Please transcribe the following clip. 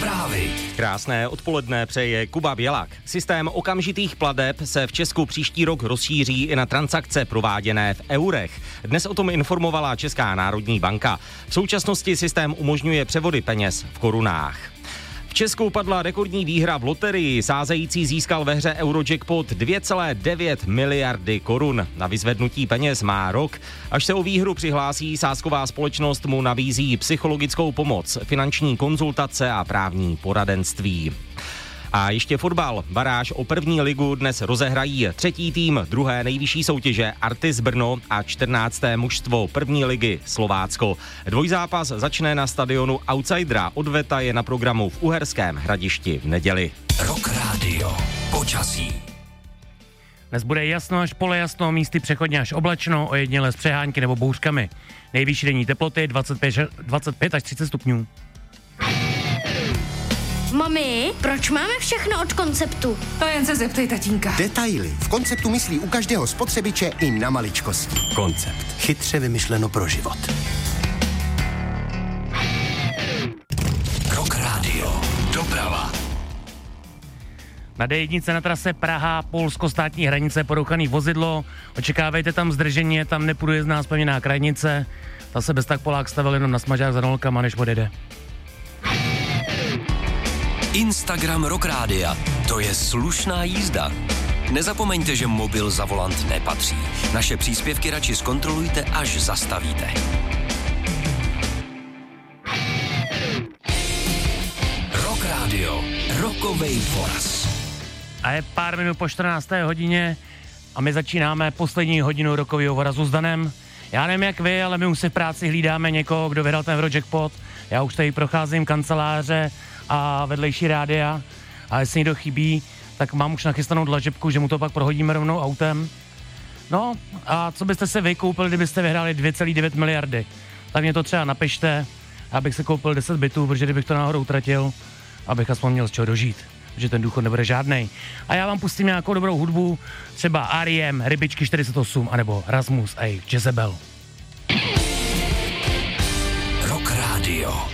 Zprávy. Krásné odpoledne přeje Kuba Bělak. Systém okamžitých plateb se v Česku příští rok rozšíří i na transakce prováděné v eurech. Dnes o tom informovala Česká národní banka. V současnosti systém umožňuje převody peněz v korunách. V Česku padla rekordní výhra v loterii. Sázející získal ve hře Eurojackpot 2,9 miliardy korun. Na vyzvednutí peněz má rok. Až se o výhru přihlásí, sázková společnost mu nabízí psychologickou pomoc, finanční konzultace a právní poradenství. A ještě fotbal. Baráž o první ligu dnes rozehrají třetí tým druhé nejvyšší soutěže Artis Brno a 14. mužstvo první ligy Slovácko. Dvojzápas začne na stadionu Outsidera. Odveta je na programu v Uherském Hradišti v neděli. Rock Radio. Počasí. Dnes bude jasno až polojasno, místy přechodně až oblačno, ojediněle s přehánky nebo bouřkami. Nejvyšší denní teploty 25 až 30 stupňů. Mami, proč máme všechno od Konceptu? To jen se zeptej tatínka. Detaily. V Konceptu myslí u každého spotřebiče i na maličkosti. Koncept. Chytře vymyšleno pro život. Rock Radio. Doprava. Na D1 na trase Praha-Polsko-státní hranice porouchaný vozidlo. Očekávejte tam zdržení, tam nepůjde z nás pevněná krajnice. Ta se bez tak Polák stavil jenom na smažák za nolkama, než odjede. Instagram Rock Rádia. To je slušná jízda. Nezapomeňte, že mobil za volant nepatří. Naše příspěvky radši zkontrolujte, až zastavíte. Rock Radio. Rokovej voraz. A je pár minut po 14. hodině a my začínáme poslední hodinu rokového vorazu s Danem. Já nevím jak vy, ale my už si v práci hlídáme někoho, kdo vyhrál ten Eurojackpot. Já už tady procházím kanceláře a vedlejší rádia a jestli někdo chybí, tak mám už nachystanou dlažebku, že mu to pak prohodíme rovnou autem. No a co byste se vy koupili, kdybyste vyhráli 2,9 miliardy? Tak mě to třeba napište, abych se koupil 10 bytů, protože kdybych to náhodou utratil, abych aspoň měl z čeho dožít, že ten důchod nebude žádnej. A já vám pustím nějakou dobrou hudbu, třeba R.E.M., Rybičky 48, anebo Rasmus a Jezebel. Rock Radio.